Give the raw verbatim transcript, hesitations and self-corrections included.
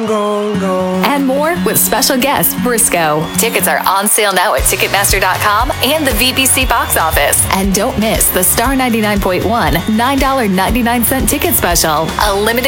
gone, gone, gone. And more with special guest Briscoe. Tickets are on sale now at Ticketmaster dot com and the V B C box office. And don't miss the Star ninety-nine point one nine ninety-nine ticket special. A limited